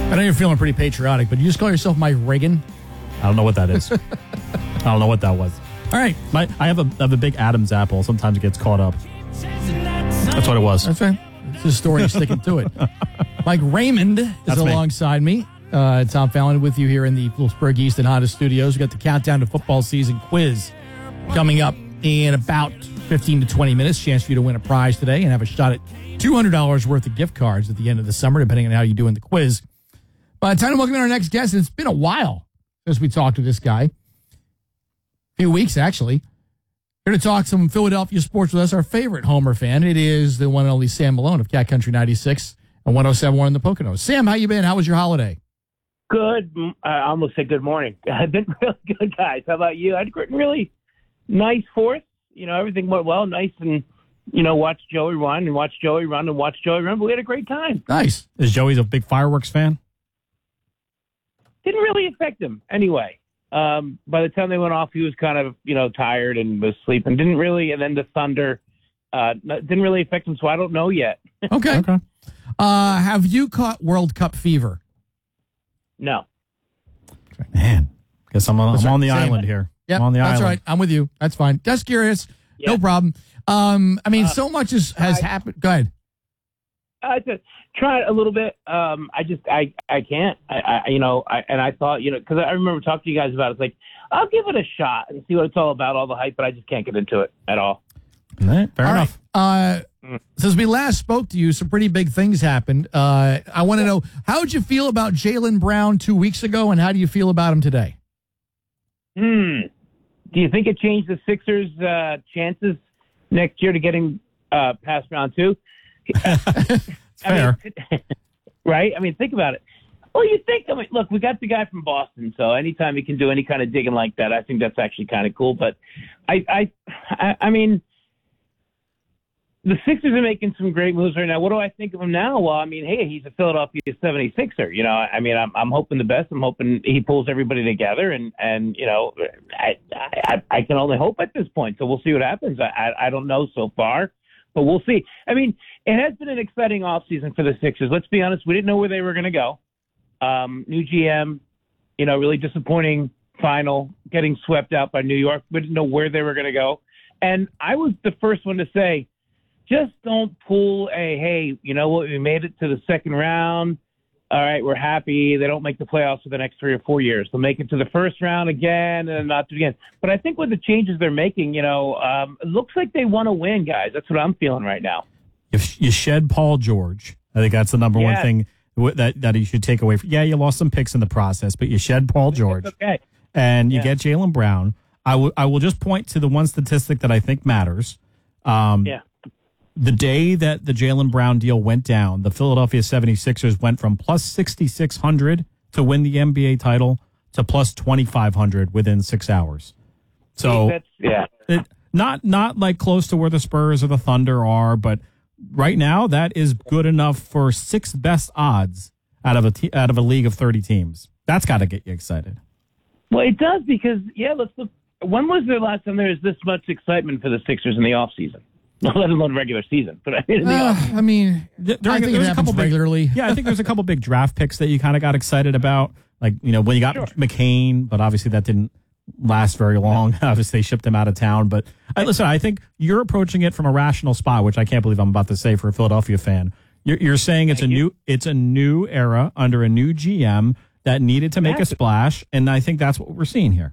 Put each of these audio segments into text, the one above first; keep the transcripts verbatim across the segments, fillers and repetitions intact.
I know you're feeling pretty patriotic, but you just call yourself Mike Reagan? I don't know what that is. I don't know what that was. All right. My, I have a, I have a big Adam's apple. Sometimes it gets caught up. That's what it was. That's right. It's a story, sticking to it. Mike Raymond is That's me. alongside me. Uh, Tom Fallon with you here in the Phillipsburg East and Honda Studios. We got the Countdown to Football Season quiz coming up in about fifteen to twenty minutes. Chance for you to win a prize today and have a shot at two hundred dollars worth of gift cards at the end of the summer, depending on how you do in the quiz. But time to welcome in our next guest. It's been a while since we talked to this guy. A few weeks, actually. Here to talk some Philadelphia sports with us, our favorite Homer fan. It is the one and only Sam Malone of Cat Country ninety-six and one oh seven point one in the Poconos. Sam, how you been? How was your holiday? Good. I almost said good morning. I've been really good, guys. How about you? I had a really nice fourth. You know, everything went well, nice, and, you know, watch Joey run and watch Joey run and watch Joey run. But we had a great time. Nice. Is Joey a big fireworks fan? Didn't really affect him anyway. Um, by the time they went off, he was kind of, you know, tired and was sleeping. Didn't really, and then the thunder uh, didn't really affect him, so I don't know yet. Okay. okay. Uh, have you caught World Cup fever? No. Man, guess I'm on, I'm right. on the Same. island here. Yeah, I'm on the that's island. right. I'm with you. That's fine. Just curious. Yeah. No problem. Um, I mean, Uh, so much is, has I- happened. Go ahead. I just tried a little bit. Um, I just, I, I can't. I, I you know, I, and I thought, you know, because I remember talking to you guys about it. It's like, I'll give it a shot and see what it's all about, all the hype, but I just can't get into it at all. All right, fair All enough. right. Uh, since we last spoke to you, some pretty big things happened. Uh, I want to know, how did you feel about Jaylen Brown two weeks ago, and how do you feel about him today? Hmm. Do you think it changed the Sixers' uh, chances next year to getting uh, past round two? Fair. I mean, right? I mean, think about it. Well, you think, I mean, look, we got the guy from Boston, so anytime he can do any kind of digging like that, I think that's actually kind of cool. But I, I, I, I mean, the Sixers are making some great moves right now. What do I think of him now? Well, I mean, hey, he's a Philadelphia seventy-sixer. You know, I mean, I'm, I'm hoping the best. I'm hoping he pulls everybody together, and, and you know, I, I, I can only hope at this point. So we'll see what happens. I, I, I don't know so far, but we'll see. I mean, it has been an exciting offseason for the Sixers. Let's be honest. We didn't know where they were going to go. Um, new G M, you know, really disappointing final, getting swept out by New York. We didn't know where they were going to go. And I was the first one to say, just don't pull a, hey, you know what, we made it to the second round. All right, we're happy. They don't make the playoffs for the next three or four years. They'll make it to the first round again and not to again. But I think with the changes they're making, you know, um, it looks like they want to win, guys. That's what I'm feeling right now. If you shed Paul George, I think that's the number Yes. one thing that that you should take away. From, yeah, you lost some picks in the process, but you shed Paul George, Okay. and you Yeah. get Jaylen Brown. I will I will just point to the one statistic that I think matters. Um, Yeah. The day that the Jaylen Brown deal went down, the Philadelphia seventy-sixers went from plus sixty-six hundred to win the N B A title to plus twenty-five hundred within six hours. So That's, yeah. it, not not like close to where the Spurs or the Thunder are, but right now that is good enough for sixth best odds out of a te- out of a league of thirty teams. That's got to get you excited. Well, it does because, yeah, let's look. When was the last time there was this much excitement for the Sixers in the offseason? Let alone regular season. But I mean, in the Uh, offseason. I mean, Th- I during- think there it was a happens couple big- regularly. Yeah, I think there's a couple big draft picks that you kind of got excited about. Like, you know, when you got Sure. McCain, but obviously that didn't last very long. Obviously, they shipped him out of town. But I, listen, I think you're approaching it from a rational spot, which I can't believe I'm about to say for a Philadelphia fan. You're, you're saying it's Thank a you. new it's a new era under a new G M that needed to make a Massive. splash, and I think that's what we're seeing here.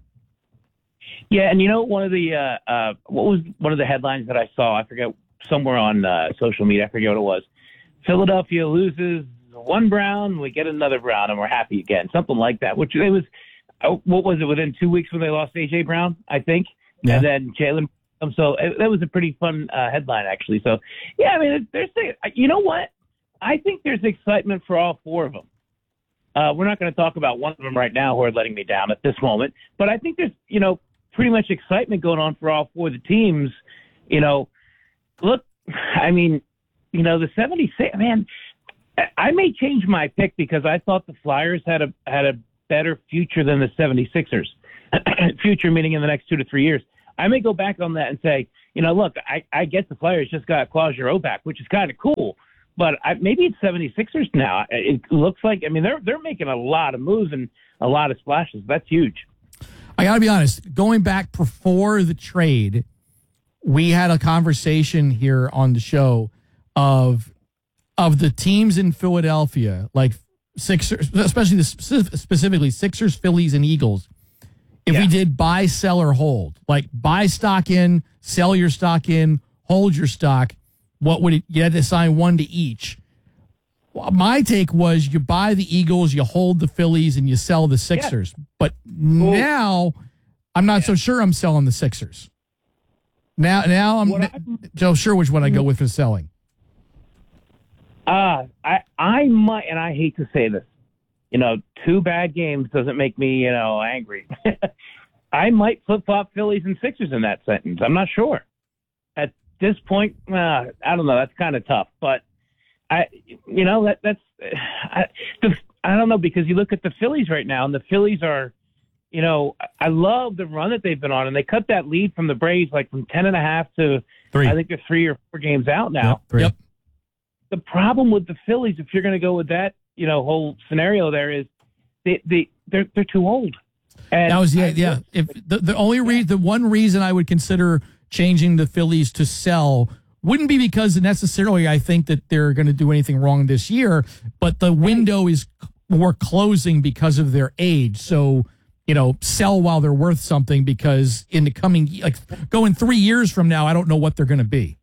Yeah, and you know, one of the uh, uh, what was one of the headlines that I saw? I forget somewhere on uh, social media. I forget what it was. Philadelphia loses one Brown, we get another Brown, and we're happy again. Something like that. Which it was. Uh, what was it? Within two weeks when they lost A J Brown, I think, Yeah. and then Jaylen. Um, so it, that was a pretty fun uh, headline, actually. So yeah, I mean, there's you know what? I think there's excitement for all four of them. Uh, we're not going to talk about one of them right now who are letting me down at this moment, but I think there's, you know, pretty much excitement going on for all four of the teams. You know, look, I mean, you know, the seventy-six, man, I may change my pick because I thought the Flyers had a had a better future than the seventy-sixers. Future meaning in the next two to three years. I may go back on that and say, you know, look, I, I get the Flyers just got Claude Giroux back, which is kind of cool. but I, maybe it's seventy-sixers now. It looks like, I mean, they're they're making a lot of moves and a lot of splashes. That's huge. I got to be honest, going back before the trade, we had a conversation here on the show of of the teams in Philadelphia, like Sixers, especially the specific, specifically Sixers, Phillies, and Eagles. If Yeah. we did buy, sell, or hold, like buy stock in, sell your stock in, hold your stock, what would it, you had to assign one to each. Well, my take was you buy the Eagles, you hold the Phillies, and you sell the Sixers. But now I'm not so sure I'm selling the Sixers. Now, now I'm What I- so sure which one I go with for selling. Uh, I I might, and I hate to say this, you know, two bad games doesn't make me, you know, angry. I might flip-flop Phillies and Sixers in that sentence. I'm not sure. At this point, uh, I don't know. That's kind of tough. But, I, you know, that that's I, the, I don't know, because you look at the Phillies right now, and the Phillies are, you know, I love the run that they've been on, and they cut that lead from the Braves like from ten and a half to Three. I think they're three or four games out now. Yep, three. Yep. The problem with the Phillies, if you're going to go with that, you know, whole scenario there, is they they they're they're too old. And That was the I- yeah. If the, the only reason, the one reason I would consider changing the Phillies to sell wouldn't be because necessarily I think that they're going to do anything wrong this year, but the window is more closing because of their age. So, you know, sell while they're worth something, because in the coming, like going three years from now, I don't know what they're going to be.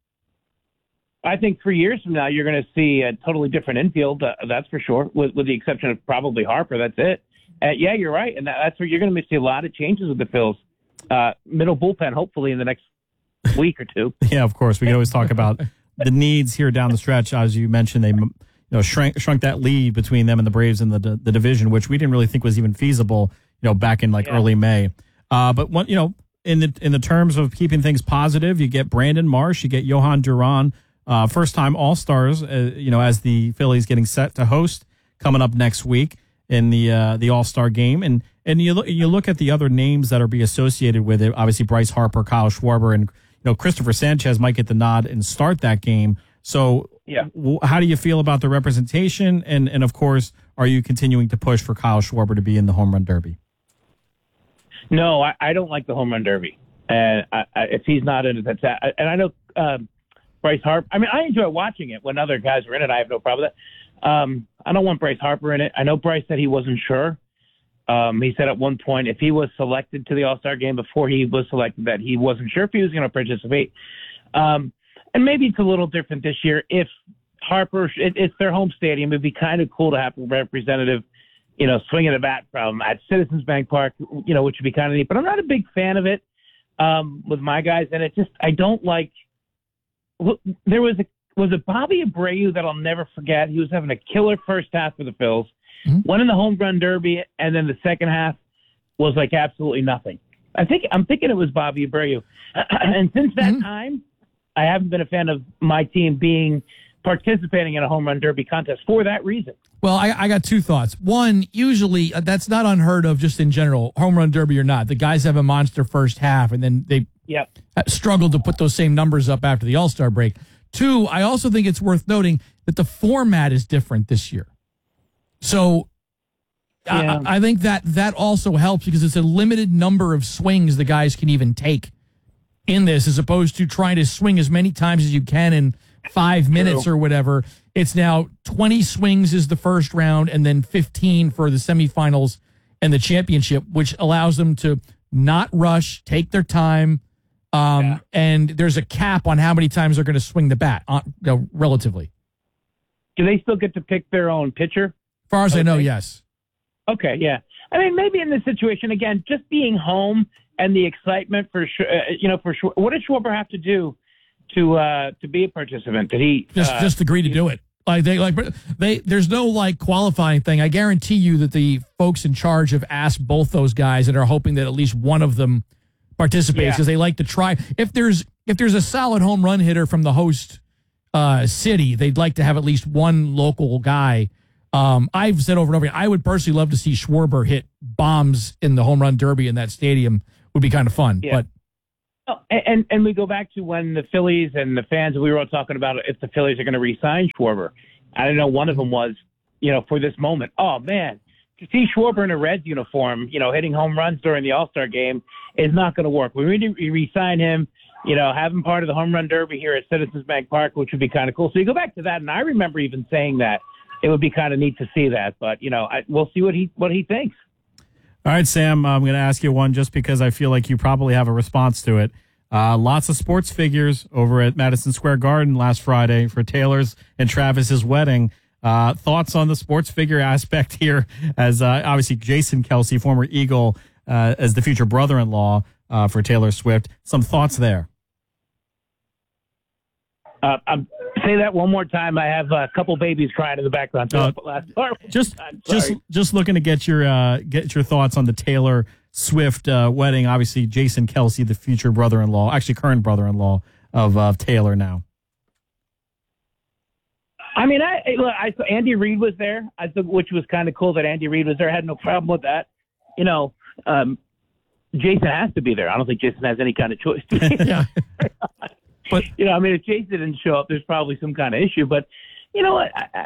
I think three years from now you're going to see a totally different infield. Uh, that's for sure, with with the exception of probably Harper. That's it. Uh, yeah, you're right, and that, that's where you're going to see a lot of changes with the Phils. Uh, middle bullpen, hopefully in the next week or two. Yeah, of course. We can always talk about the needs here down the stretch. As you mentioned, they you know shrunk shrunk that lead between them and the Braves in the the division, which we didn't really think was even feasible. You know, back in like Yeah. early May. Uh, but one, you know, in the in the terms of keeping things positive, you get Brandon Marsh, you get Johan Duran, uh, first time All Stars. Uh, you know, as the Phillies getting set to host coming up next week in the uh, the All Star game, and and you look you look at the other names that are be associated with it. Obviously, Bryce Harper, Kyle Schwarber, and you know Christopher Sanchez might get the nod and start that game. So, Yeah. w- how do you feel about the representation? And and of course, are you continuing to push for Kyle Schwarber to be in the home run derby? No, I, I don't like the home run derby, and I, I, if he's not in it, that's that. And I know um, Bryce Harper. I mean, I enjoy watching it when other guys are in it. I have no problem with that. Um, I don't want Bryce Harper in it. I know Bryce said he wasn't sure. Um, he said at one point if he was selected to the All-Star game before he was selected that he wasn't sure if he was going to participate. Um, and maybe it's a little different this year. If Harper, it, it's their home stadium, it'd be kind of cool to have a representative, you know, swinging a bat from at Citizens Bank Park, you know, which would be kind of neat. But I'm not a big fan of it um, with my guys, and it just I don't like. Look, there was a was it Bobby Abreu that I'll never forget. He was having a killer first half for the Phils, Mm-hmm. won in the home run derby, and then the second half was like absolutely nothing. I think I'm thinking it was Bobby Abreu, and since that Mm-hmm. time, I haven't been a fan of my team being participating in a home run derby contest for that reason. Well, I, I got two thoughts. One, usually uh, that's not unheard of just in general, home run derby or not. The guys have a monster first half, and then they Yep. uh, struggle to put those same numbers up after the All-Star break. Two, I also think it's worth noting that the format is different this year. So Yeah. I, I think that that also helps because it's a limited number of swings the guys can even take in this, as opposed to trying to swing as many times as you can in five minutes or whatever. It's now twenty swings is the first round, and then fifteen for the semifinals and the championship, which allows them to not rush, take their time, um, Yeah. and there's a cap on how many times they're going to swing the bat, uh, you know, relatively. Do they still get to pick their own pitcher? As far as I know, Okay. yes. Okay, yeah. I mean, maybe in this situation again, just being home and the excitement for sure. Uh, you know, for sure. What did Schwarber have to do to uh, to be a participant? Did he Just uh, just agree to do it. Like they like they there's no like qualifying thing. I guarantee you that the folks in charge have asked both those guys and are hoping that at least one of them participates Yeah. because they like to try. If there's if there's a solid home run hitter from the host uh, city, they'd like to have at least one local guy. Um, I've said over and over again, I would personally love to see Schwarber hit bombs in the home run derby in that stadium. Would be kind of fun. Yeah. But know, and and we go back to when the Phillies and the fans, we were all talking about if the Phillies are going to re-sign Schwarber. I don't know, one of them was, you know, for this moment. Oh, man, to see Schwarber in a Reds uniform, you know, hitting home runs during the All-Star game is not going to work. We need to re-sign him, you know, have him part of the home run derby here at Citizens Bank Park, which would be kind of cool. So you go back to that, and I remember even saying that. It would be kind of neat to see that. But, you know, I, we'll see what he what he thinks. All right, Sam, I'm going to ask you one just because I feel like you probably have a response to it. Uh, lots of sports figures over at Madison Square Garden last Friday for Taylor's and Travis's wedding. Uh, thoughts on the sports figure aspect here as uh, obviously Jason Kelce, former Eagle, uh, as the future brother-in-law uh, for Taylor Swift. Some thoughts there. Uh, I'm, say that one more time. I have a couple babies crying in the background. So Uh, last part. Just, just, just looking to get your uh, get your thoughts on the Taylor Swift uh, wedding. Obviously, Jason Kelce, the future brother-in-law, actually current brother-in-law of uh, Taylor now. I mean, I look, I saw Andy Reid was there, I thought, which was kind of cool that Andy Reid was there. I had no problem with that. You know, um, Jason has to be there. I don't think Jason has any kind of choice. Yeah. But you know, I mean, if Jason didn't show up, there's probably some kind of issue. But you know what? I, I,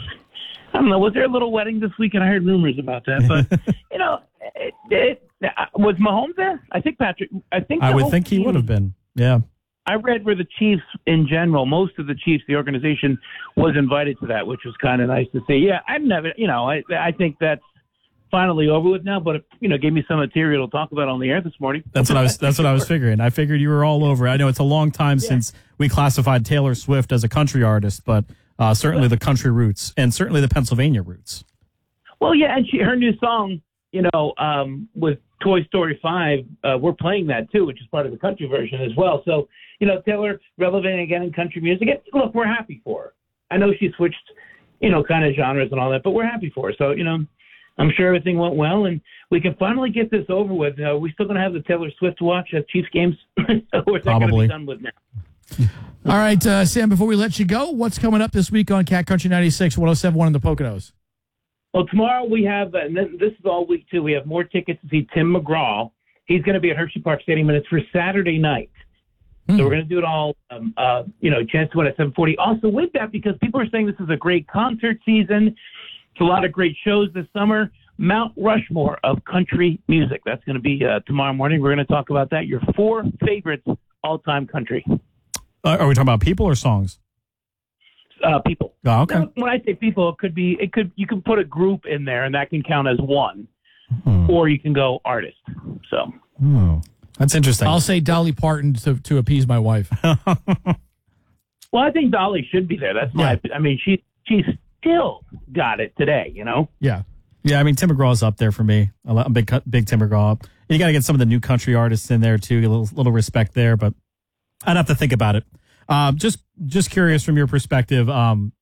I don't know. Was there a little wedding this weekend? I heard rumors about that. But you know, it, it, was Mahomes there? I think Patrick. I think I would think he would have been. Yeah. I read where the Chiefs, in general, most of the Chiefs, the organization, was invited to that, which was kind of nice to see. Yeah, I've never, you know, I I think that's finally over with now, but it, you know, gave me some material to talk about on the air this morning. That's what I was. That's what I was figuring. I figured you were all over. I know it's a long time yeah. since we classified Taylor Swift as a country artist, but uh, certainly the country roots and certainly the Pennsylvania roots. Well, yeah, and she, her new song, you know, um, with Toy Story five, uh, we're playing that too, which is part of the country version as well. So, you know, Taylor relevant again in country music. And look, we're happy for her. I know she switched, you know, kind of genres and all that, but we're happy for her. So, you know, I'm sure everything went well, and we can finally get this over with. Uh, we're still going to have the Taylor Swift watch at Chiefs games. We're not going to be done with now. All right, uh, Sam, before we let you go, what's coming up this week on Cat Country ninety-six, one oh seven point one in the Poconos? Well, tomorrow we have, and this is all week too, we have more tickets to see Tim McGraw. He's going to be at Hershey Park Stadium, and it's for Saturday night. Hmm. So we're going to do it all, um, uh, you know, chance to win at seven forty. Also with that, because people are saying this is a great concert season, it's a lot of great shows this summer. Mount Rushmore of country music. That's going to be uh, tomorrow morning. We're going to talk about that. Your four favorites all-time country. Uh, are we talking about people or songs? Uh, people. Oh, okay. Now, when I say people, it could be, it could, you can put a group in there, and that can count as one, hmm. or you can go artist. So, hmm. That's interesting. I'll say Dolly Parton to, to appease my wife. Well, I think Dolly should be there. That's my. Yeah. I mean, she she's still got it today. You know. Yeah. Yeah, I mean, Tim McGraw's up there for me. I'm big, big Tim McGraw. You got to get some of the new country artists in there, too. A little, little respect there, but I'd have to think about it. Um, just just curious from your perspective, um,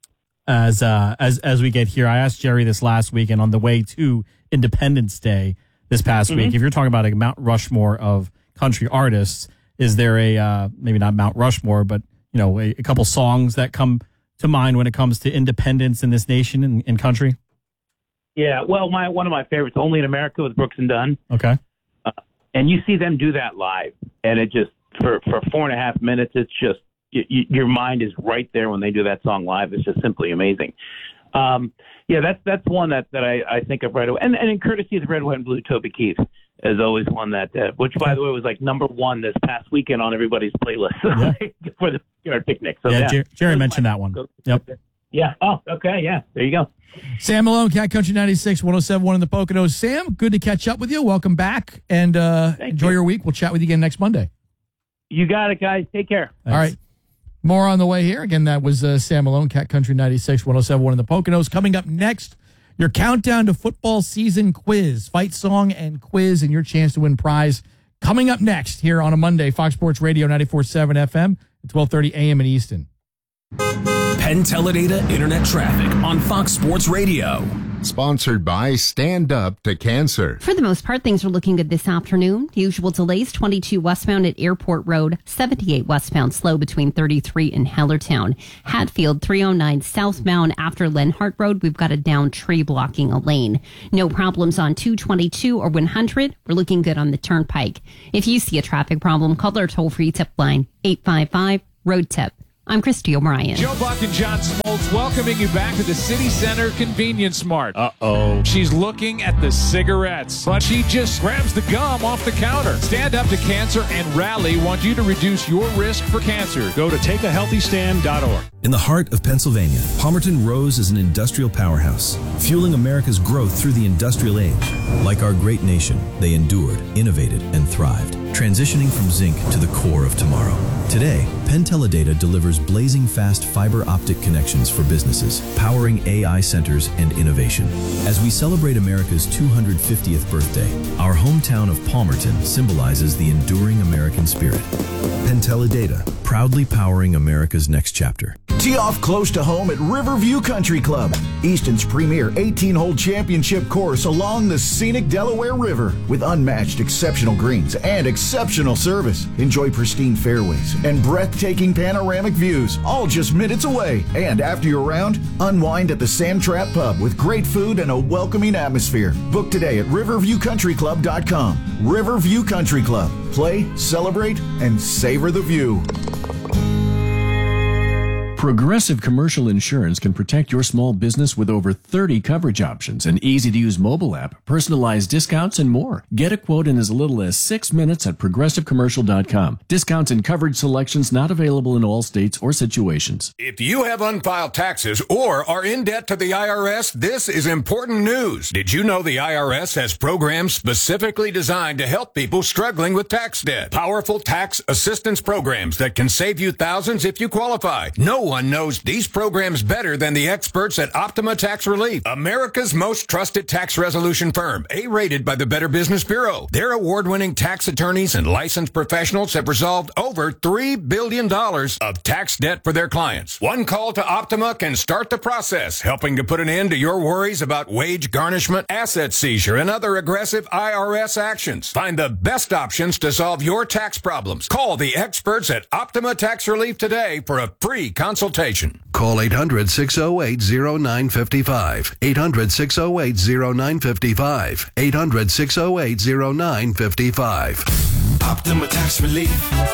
as uh, as as we get here, I asked Jerry this last week, and on the way to Independence Day this past mm-hmm. week, if you're talking about a Mount Rushmore of country artists, is there a, uh, maybe not Mount Rushmore, but, you know, a, a couple songs that come to mind when it comes to independence in this nation and, and country? Yeah, well, my one of my favorites, Only in America with Brooks and Dunn. Okay. Uh, and you see them do that live, and it just, for, for four and a half minutes, it's just, you, you, your mind is right there when they do that song live. It's just simply amazing. Um, yeah, that's that's one that, that I, I think of right away. And, and in courtesy of the Red, White, and Blue, Toby Keith is always one that, uh, which, by the way, was like number one this past weekend on everybody's playlist yeah. for the yard picnic. So, yeah, yeah. Jer- Jerry mentioned that one. Yep. Yeah. Oh, okay. Yeah. There you go. Sam Malone, Cat Country ninety-six, one oh seven point one in the Poconos. Sam, good to catch up with you. Welcome back, and uh, enjoy you. your week. We'll chat with you again next Monday. You got it, guys. Take care. Thanks. All right. More on the way here. Again, that was uh, Sam Malone, Cat Country ninety-six, one oh seven point one in the Poconos. Coming up next, your countdown to football season quiz, fight song and quiz, and your chance to win prize. Coming up next here on a Monday, Fox Sports Radio ninety-four point seven F M at twelve thirty a.m. in Easton. Penn Teledata Internet Traffic on Fox Sports Radio. Sponsored by Stand Up to Cancer. For the most part, things are looking good this afternoon. Usual delays, twenty-two westbound at Airport Road, seventy-eight westbound slow between thirty-three and Hellertown. Hatfield, three oh nine southbound after Lenhart Road, we've got a down tree blocking a lane. No problems on two twenty-two or one hundred. We're looking good on the Turnpike. If you see a traffic problem, call our toll-free tip line, eight five five, road tip. I'm Christy O'Brien. Joe Buck and John Smoltz welcoming you back to the City Center Convenience Mart. Uh-oh. She's looking at the cigarettes, but she just grabs the gum off the counter. Stand Up to Cancer and Rally want you to reduce your risk for cancer. Go to take a healthy stand dot org. In the heart of Pennsylvania, Palmerton Rose is an industrial powerhouse, fueling America's growth through the industrial age. Like our great nation, they endured, innovated, and thrived, transitioning from zinc to the core of tomorrow. Today, Penn Teledata delivers blazing fast fiber optic connections for businesses, powering A I centers and innovation. As we celebrate America's two hundred fiftieth birthday, our hometown of Palmerton symbolizes the enduring American spirit. Penn Teledata, proudly powering America's next chapter. Tee off close to home at Riverview Country Club, Easton's premier eighteen-hole championship course along the scenic Delaware River. With unmatched exceptional greens and exceptional service, enjoy pristine fairways and breathtaking panoramic views, all just minutes away. And after your round, unwind at the Sand Trap Pub with great food and a welcoming atmosphere. Book today at riverview country club dot com. Riverview Country Club. Play, celebrate, and savor the view. Progressive Commercial Insurance can protect your small business with over thirty coverage options, an easy-to-use mobile app, personalized discounts, and more. Get a quote in as little as six minutes at progressive commercial dot com. Discounts and coverage selections not available in all states or situations. If you have unfiled taxes or are in debt to the I R S, this is important news. Did you know the I R S has programs specifically designed to help people struggling with tax debt? Powerful tax assistance programs that can save you thousands if you qualify. No one knows these programs better than the experts at Optima Tax Relief, America's most trusted tax resolution firm, A-rated by the Better Business Bureau. Their award-winning tax attorneys and licensed professionals have resolved over three billion dollars of tax debt for their clients. One call to Optima can start the process, helping to put an end to your worries about wage garnishment, asset seizure, and other aggressive I R S actions. Find the best options to solve your tax problems. Call the experts at Optima Tax Relief today for a free consultation. Call eight hundred, six oh eight, oh nine five five. eight hundred, six oh eight, oh nine five five. eight hundred, six oh eight, oh nine five five. Optima Tax Relief.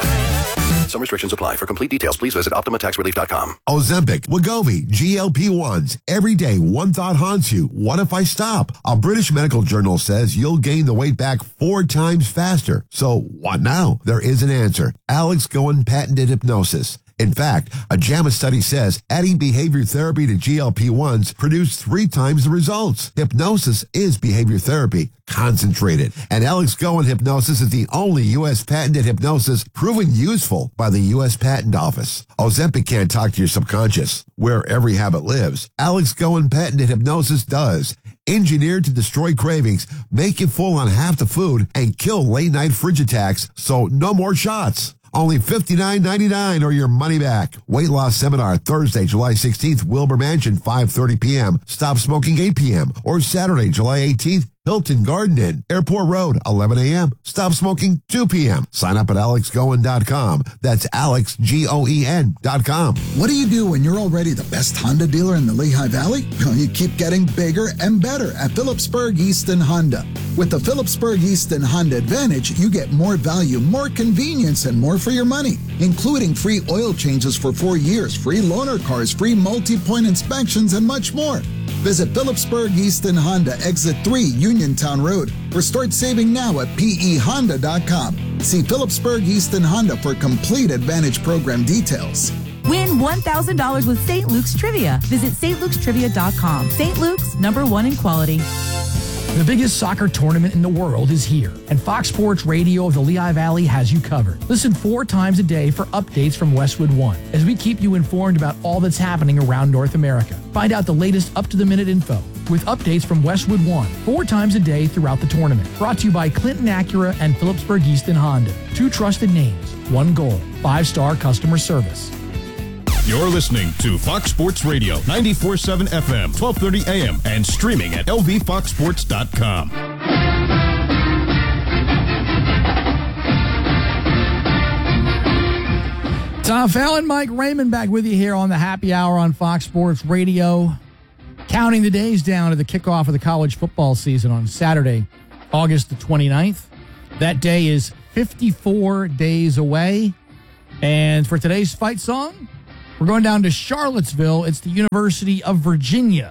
Some restrictions apply. For complete details, please visit optima tax relief dot com. Ozempic, Wegovy, G L P ones. Every day, one thought haunts you. What if I stop? A British medical journal says you'll gain the weight back four times faster. So what now? There is an answer. Alex Goen patented hypnosis. In fact, a JAMA study says adding behavior therapy to G L P ones produced three times the results. Hypnosis is behavior therapy, concentrated. And Alex Goen Hypnosis is the only U S patented hypnosis proven useful by the U S Patent Office. Ozempic can't talk to your subconscious, where every habit lives. Alex Goen patented hypnosis does. Engineered to destroy cravings, make you full on half the food, and kill late-night fridge attacks, so no more shots. Only fifty-nine ninety-nine or your money back. Weight loss seminar Thursday, July sixteenth, Wilbur Mansion, five thirty p.m. Stop smoking, eight p.m. Or Saturday, July eighteenth, Hilton Garden Inn, Airport Road, eleven a.m. Stop smoking, two p.m. Sign up at alex goen dot com. That's Alex, G O E N dot com. What do you do when you're already the best Honda dealer in the Lehigh Valley? Well, you keep getting bigger and better at Phillipsburg Easton Honda. With the Phillipsburg Easton Honda Advantage, you get more value, more convenience, and more for your money, including free oil changes for four years, free loaner cars, free multi-point inspections, and much more. Visit Phillipsburg Easton Honda, Exit three, Uniontown Road, or start saving now at P E honda dot com. See Phillipsburg Easton Honda for complete Advantage program details. Win one thousand dollars with Saint Luke's Trivia. Visit Saint Luke's Trivia dot com. Saint Luke's, number one in quality. The biggest soccer tournament in the world is here, and Fox Sports Radio of the Lehigh Valley has you covered. Listen four times a day for updates from Westwood One, as we keep you informed about all that's happening around North America. Find out the latest up-to-the-minute info with updates from Westwood One, four times a day throughout the tournament. Brought to you by Clinton Acura and Phillipsburg Easton Honda. Two trusted names, one goal, five-star customer service. You're listening to Fox Sports Radio, ninety-four point seven F M, twelve thirty A M, and streaming at L V fox sports dot com. Tom Fallon, Mike Raymond back with you here on the Happy Hour on Fox Sports Radio. Counting the days down to the kickoff of the college football season on Saturday, August the twenty-ninth. That day is fifty-four days away. And for today's fight song, we're going down to Charlottesville. It's the University of Virginia.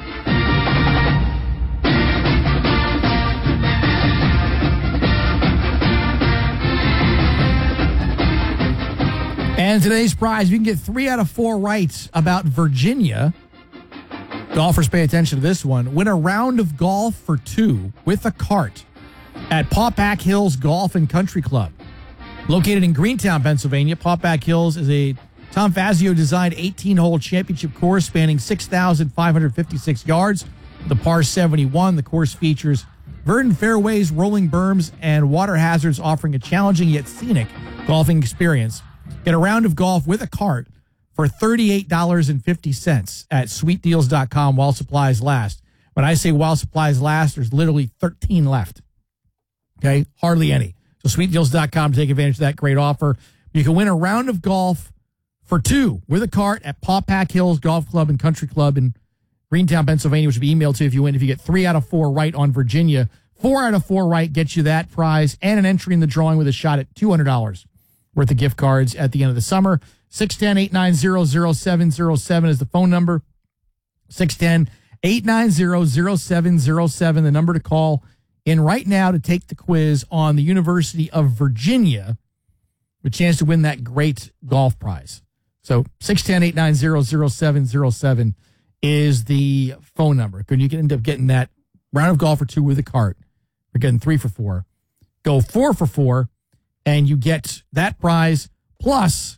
And today's prize, if you can get three out of four right about Virginia, golfers pay attention to this one, win a round of golf for two with a cart at Pawpack Hills Golf and Country Club. Located in Greentown, Pennsylvania, Pawpack Hills is a Tom Fazio-designed eighteen-hole championship course spanning six thousand five hundred fifty-six yards. The par seventy-one, the course features verdant fairways, rolling berms, and water hazards, offering a challenging yet scenic golfing experience. Get a round of golf with a cart for thirty-eight dollars and fifty cents at sweet deals dot com while supplies last. When I say while supplies last, there's literally thirteen left. Okay? Hardly any. So sweet deals dot com to take advantage of that great offer. You can win a round of golf for two with a cart at Pawpack Hills Golf Club and Country Club in Greentown, Pennsylvania, which will be emailed to you if you win. If you get three out of four right on Virginia, four out of four right gets you that prize and an entry in the drawing with a shot at two hundred dollars worth of gift cards at the end of the summer. six one zero, eight nine zero, zero seven zero seven is the phone number. six one zero, eight nine zero, zero seven zero seven, the number to call in right now to take the quiz on the University of Virginia with a chance to win that great golf prize. So six one zero, eight nine zero, zero seven zero seven is the phone number. Could you end up getting that round of golf for two with a cart? We're getting three for four. Go four for four, and you get that prize plus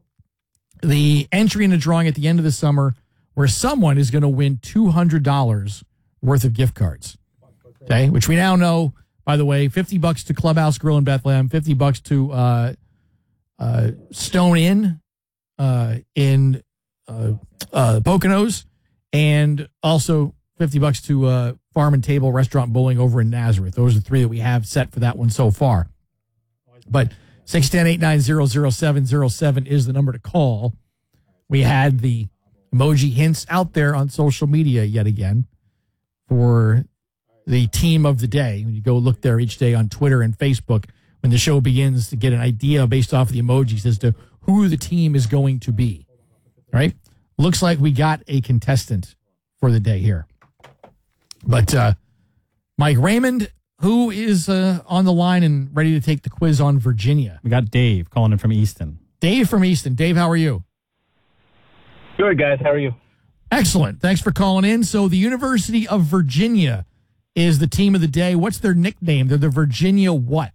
the entry in the drawing at the end of the summer where someone is going to win two hundred dollars worth of gift cards. Okay, which we now know, by the way, fifty bucks to Clubhouse Grill in Bethlehem, fifty bucks to uh, uh, Stone Inn uh, in uh, uh, Poconos, and also fifty bucks to uh, Farm and Table Restaurant Bowling over in Nazareth. Those are the three that we have set for that one so far. But six one zero, eight nine zero, zero seven zero seven is the number to call. We had the emoji hints out there on social media yet again for the team of the day. When you go look there each day on Twitter and Facebook, when the show begins, to get an idea based off of the emojis as to who the team is going to be. All right? Looks like we got a contestant for the day here. But uh, Mike Raymond, who is uh, on the line and ready to take the quiz on Virginia? We got Dave calling in from Easton. Dave from Easton. Dave, how are you? Good, guys. How are you? Excellent. Thanks for calling in. So the University of Virginia is the team of the day. What's their nickname? They're the Virginia what?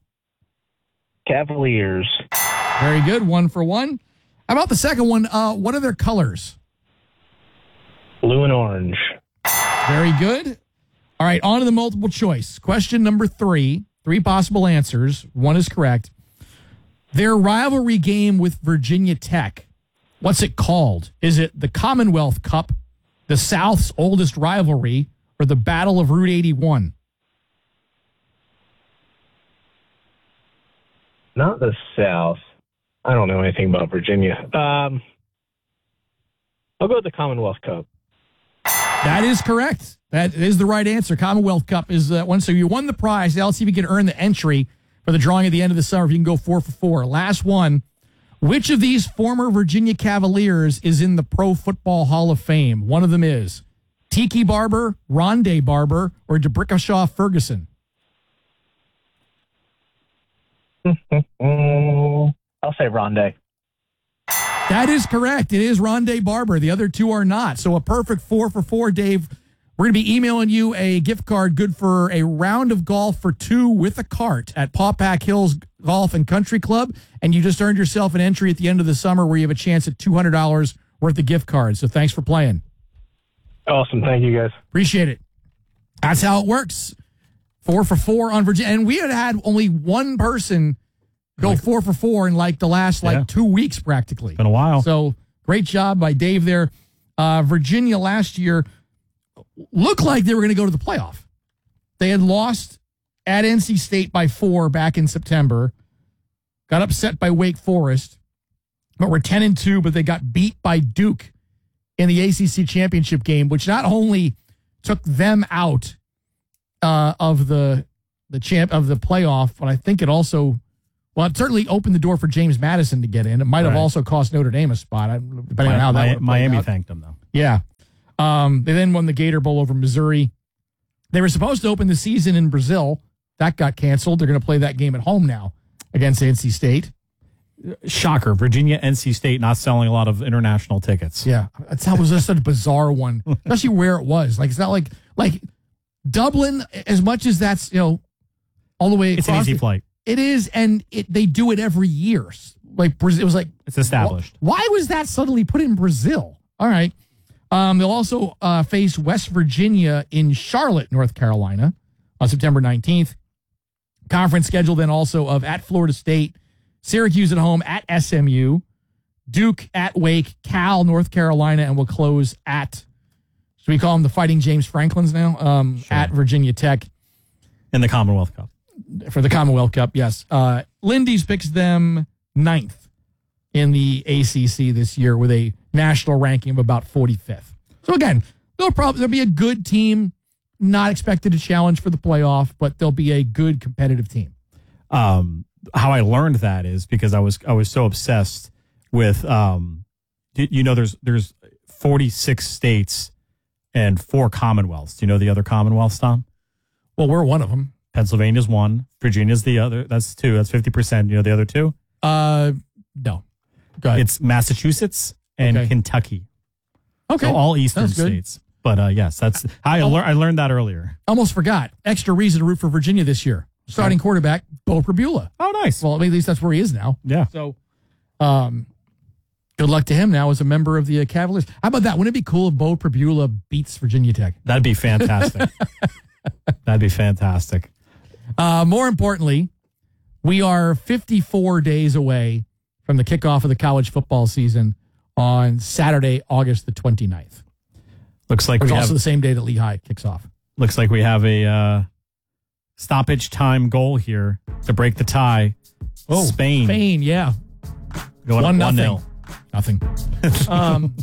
Cavaliers. Very good. One for one. How about the second one? Uh, what are their colors? Blue and orange. Very good. All right, on to the multiple choice. Question number three. Three possible answers. One is correct. Their rivalry game with Virginia Tech, what's it called? Is it the Commonwealth Cup, the South's oldest rivalry, or the Battle of Route eighty-one? Not the South. I don't know anything about Virginia. Um, I'll go with the Commonwealth Cup. That is correct. That is the right answer. Commonwealth Cup is that one. So you won the prize. Now let's see if you can earn the entry for the drawing at the end of the summer. If you can go four for four. Last one. Which of these former Virginia Cavaliers is in the Pro Football Hall of Fame? One of them is Tiki Barber, Rondé Barber, or DeBrickashaw Ferguson? I'll say Rondé. That is correct. It is Rondé Barber. The other two are not. So a perfect four for four, Dave. We're going to be emailing you a gift card good for a round of golf for two with a cart at Pawpack Hills Golf and Country Club. And you just earned yourself an entry at the end of the summer where you have a chance at two hundred dollars worth of gift cards. So thanks for playing. Awesome. Thank you, guys. Appreciate it. That's how it works. Four for four on Virginia. And we had had only one person go like, four for four in like the last like yeah. two weeks practically. It's been a while. So Great job by Dave there. Uh, Virginia last year looked like they were going to go to the playoff. They had lost at N C State by four back in September, got upset by Wake Forest, but were ten and two, but they got beat by Duke in the A C C championship game, which not only took them out uh, of the the champ of the playoff, but I think it also, well, it certainly opened the door for James Madison to get in. It might have Right. also cost Notre Dame a spot, depending on how that Mi- would've played Miami out. thanked them, though. Yeah. Um, they then won the Gator Bowl over Missouri. They were supposed to open the season in Brazil. That got canceled. They're going to play that game at home now against N C State. Shocker. Virginia, N C State not selling a lot of international tickets. Yeah. That's that was just such a bizarre one, especially where it was. Like, it's not like, like Dublin, as much as that's, you know, all the way It's an across easy the- flight. It is, and it, they do it every year. Like, Brazil- it was like, It's established. Why, why was that suddenly put in Brazil? All right. Um, they'll also uh, face West Virginia in Charlotte, North Carolina on September nineteenth. Conference schedule then also of at Florida State, Syracuse at home, at S M U, Duke at Wake, Cal, North Carolina, and we'll close at, should we call them the Fighting James Franklins now? Um, At Virginia Tech. In the Commonwealth Cup. For the Commonwealth Cup, yes. Uh, Lindy's picks them ninth in the A C C this year with a national ranking of about forty-fifth. So again, no problem. There'll be a good team, not expected to challenge for the playoff, but they'll be a good competitive team. Um, how I learned that is because I was I was so obsessed with um, you you know there's there's forty-six states and four commonwealths. Do you know the other commonwealths, Tom? Well, we're one of them. Pennsylvania's one. Virginia's the other. That's two. That's fifty percent. You know the other two? Uh, no. Go ahead. It's Massachusetts and Okay. Kentucky. Okay. So all eastern That's good. states. But uh, yes, that's I lear- I learned that earlier. Almost forgot. Extra reason to root for Virginia this year. Starting quarterback, Bo Prabula. Oh, nice. Well, I mean, at least that's where he is now. Yeah. So, um, good luck to him now as a member of the uh, Cavaliers. How about that? Wouldn't it be cool if Bo Prabula beats Virginia Tech? That'd be fantastic. That'd be fantastic. Uh, more importantly, we are fifty-four days away from the kickoff of the college football season on Saturday, August the twenty-ninth. Looks like Which we is also have the same day that Lehigh kicks off. looks like we have a uh, stoppage time goal here to break the tie. Oh, Spain. Spain, yeah. Going One up one nothing. nil. Nothing. um,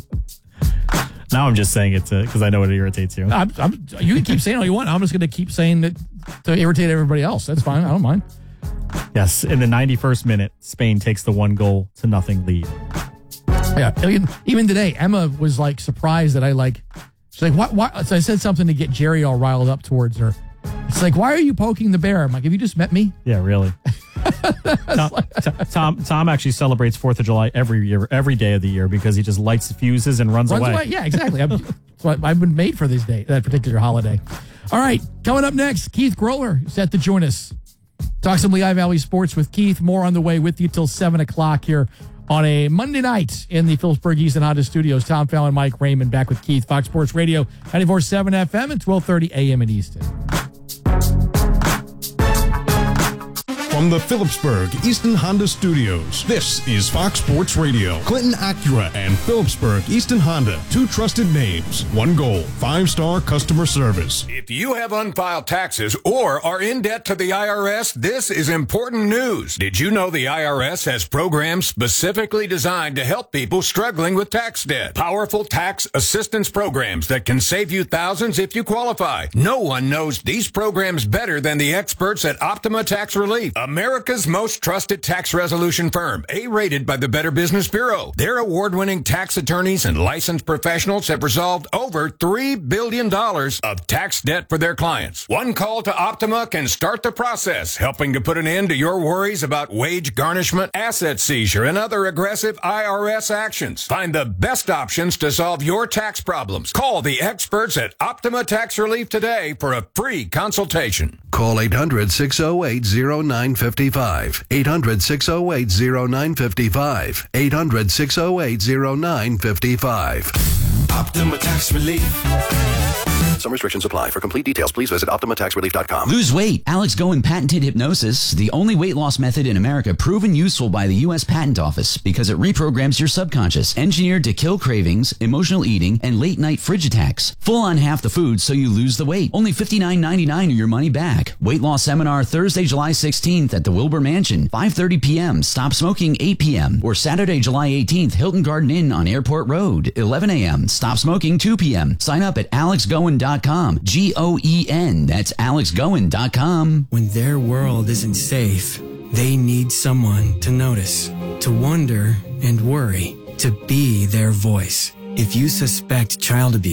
Now I'm just saying it because I know it irritates you. I'm, I'm, you can keep saying all you want. I'm just going to keep saying that to irritate everybody else. That's fine. I don't mind. Yes, in the ninety-first minute, Spain takes the one goal to nothing lead. Yeah. Even, even today, Emma was like surprised that I like, she's like, what, why? So I said something to get Jerry all riled up towards her. It's like, why are you poking the bear? I'm like, have you just met me? Yeah, really. Tom, Tom Tom actually celebrates Fourth of July every year, every day of the year because he just lights the fuses and runs, Runs away. away. Yeah, exactly. I'm, so I- I've been made for this day, that particular holiday. All right, coming up next, Keith Groller set to join us. Talk some Lehigh Valley sports with Keith. More on the way with you till seven o'clock here on a Monday night in the Phillipsburg Easton Honda Studios. Tom Fallon, Mike Raymond back with Keith. Fox Sports Radio, ninety-four point seven F M and twelve thirty A M in Easton. From the Phillipsburg Easton Honda Studios, this is Fox Sports Radio. Clinton Acura and Phillipsburg Easton Honda, two trusted names, one goal, five-star customer service. If you have unfiled taxes or are in debt to the I R S, this is important news. Did you know the I R S has programs specifically designed to help people struggling with tax debt? Powerful tax assistance programs that can save you thousands if you qualify. No one knows these programs better than the experts at Optima Tax Relief, America's most trusted tax resolution firm, A-rated by the Better Business Bureau. Their award-winning tax attorneys and licensed professionals have resolved over three billion dollars of tax debt for their clients. One call to Optima can start the process, helping to put an end to your worries about wage garnishment, asset seizure, and other aggressive I R S actions. Find the best options to solve your tax problems. Call the experts at Optima Tax Relief today for a free consultation. Call eight hundred, six oh eight, oh nine five five. eight hundred, six oh eight, oh nine five five. eight hundred, six oh eight, oh nine five five. Optima Tax Relief. Some restrictions apply. For complete details, please visit Optima Tax Relief dot com. Lose weight. Alex Goen patented hypnosis, the only weight loss method in America proven useful by the U S Patent Office because it reprograms your subconscious, engineered to kill cravings, emotional eating, and late night fridge attacks. Full on half the food so you lose the weight. Only fifty-nine ninety-nine or your money back. Weight loss seminar Thursday, July sixteenth at the Wilbur Mansion, five thirty p.m. Stop smoking eight p.m. or Saturday, July eighteenth, Hilton Garden Inn on Airport Road, eleven a.m. Stop smoking two p.m. Sign up at alex goen dot com. G O E N. That's alex goen dot com. When their world isn't safe, they need someone to notice, to wonder and worry, to be their voice. If you suspect child abuse,